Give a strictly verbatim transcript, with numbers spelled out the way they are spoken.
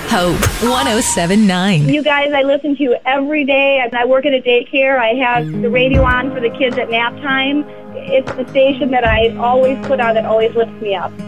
Hope one oh seven point nine. You guys, I listen to you every day. I work at a daycare. I have the radio on for the kids at nap time. It's the station that I always put on that always lifts me up.